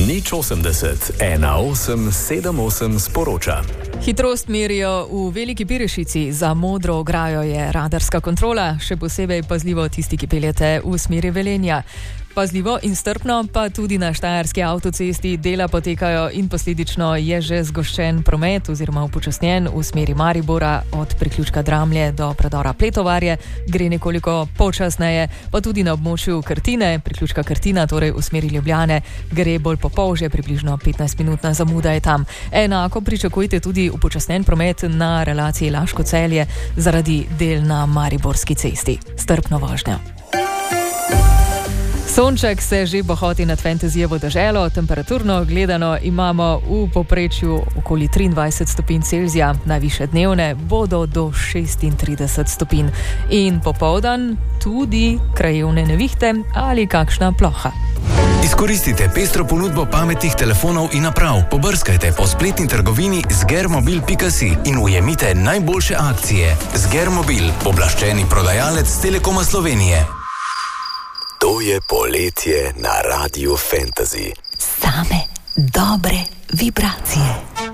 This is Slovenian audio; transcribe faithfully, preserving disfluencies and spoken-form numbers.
Nič osemdeset, ena osem sedem osem sporoča. Hitrost merijo v Veliki Pirešici, za modro ograjo je radarska kontrola, še posebej pazljivo tisti, ki peljete v smeri Velenja. Pazljivo in strpno pa tudi na štajerski avtocesti dela potekajo in posledično je že zgoščen promet oziroma upočasnjen v smeri Maribora od priključka Dramlje do predora Pletovarje, gre nekoliko počasneje, pa tudi na območju Krtine, priključka Krtina, torej v smeri Ljubljane, gre bolj popolže, približno petnajst minutna zamuda je tam. Enako pričakujte tudi upočasnjen promet na relaciji Laško-Celje zaradi del na Mariborski cesti. Strpno vožnjo. Sonček se že bohoti nad Fantasyjevo deželo, temperaturno gledano imamo v povprečju okoli triindvajset stopinj Celzija, najvišje dnevne bodo do šestintrideset stopinj. In popoldan tudi krajevne nevihte ali kakšna ploha. Izkoristite pestro ponudbo pametnih telefonov in naprav. Pobrskajte po spletni trgovini zgermobil pika si in ujemite najboljše akcije. Zgermobil, pooblaščeni prodajalec Telekoma Slovenije. To je poletje na Radiu Fantasy. Same dobre vibracije.